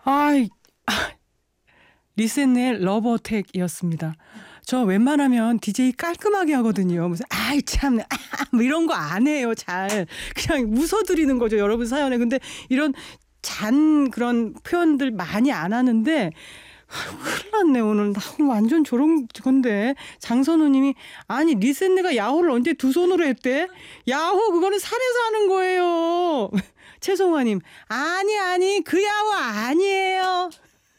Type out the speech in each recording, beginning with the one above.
아이, 리셋의 러브어택이었습니다. 저 웬만하면 DJ 깔끔하게 하거든요. 무슨 아이 참 뭐 이런 거 안 해요. 잘 그냥 웃어드리는 거죠. 여러분 사연에. 근데 이런 잔 그런 표현들 많이 안 하는데 큰일 났네 오늘. 나 완전 조롱 건데. 장선우님이 아니 리셋네가 야호를 언제 두 손으로 했대? 야호 그거는 산에서 하는 거예요. 최송화님 아니 그 야호 아니에요.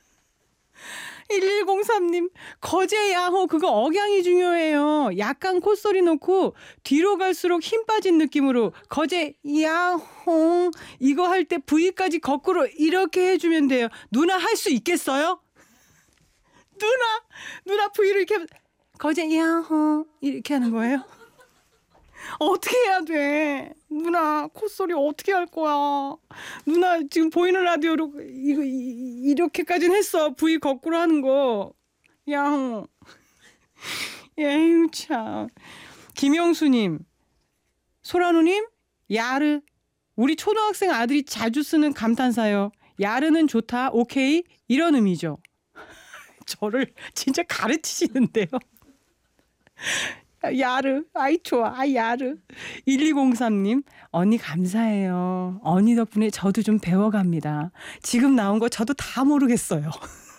1103님 거제 야호 그거 억양이 중요해요. 약간 콧소리 놓고 뒤로 갈수록 힘 빠진 느낌으로 거제 야호 이거 할 때 V까지 거꾸로 이렇게 해주면 돼요. 누나 할 수 있겠어요? 누나 V를 이렇게 거제 야호 이렇게 하는 거예요? 어떻게 해야 돼? 누나 콧소리 어떻게 할 거야? 누나 지금 보이는 라디오로 이거 이렇게까지는 했어. V 거꾸로 하는 거. 야, 에휴 참. 김영수님, 소라누님, 야르. 우리 초등학생 아들이 자주 쓰는 감탄사요. 야르는 좋다. 오케이 이런 의미죠. 저를 진짜 가르치시는데요. 야르 아이 좋아 야르. 1203님 언니 감사해요. 언니 덕분에 저도 좀 배워갑니다. 지금 나온 거 저도 다 모르겠어요.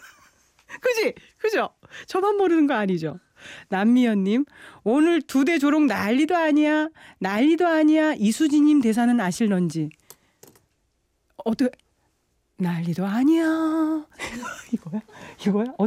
그죠? 저만 모르는 거 아니죠? 남미연님 오늘 2대 조롱 난리도 아니야. 이수진님 대사는 아실런지? 어떻게 난리도 아니야. 이거야?